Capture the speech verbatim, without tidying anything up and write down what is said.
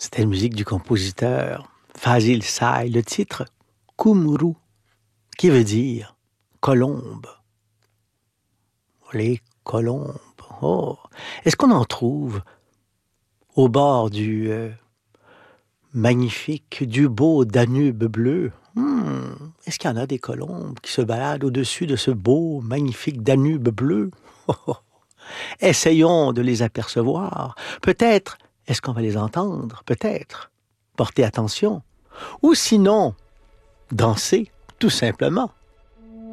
C'était la musique du compositeur Fazil Say, le titre Kumru, qui veut dire colombe. Les colombes. Oh, est-ce qu'on en trouve au bord du euh, magnifique, du beau Danube bleu? Hmm, est-ce qu'il y en a des colombes qui se baladent au-dessus de ce beau, magnifique Danube bleu? Essayons de les apercevoir. Peut-être, est-ce qu'on va les entendre? Peut-être. Portez attention. Ou sinon, danser, tout simplement.